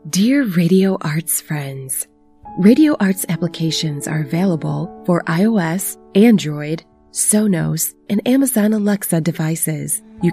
Dear Radio Arts friends, Radio Arts applications are available for iOS, Android, Sonos, and Amazon Alexa devices. You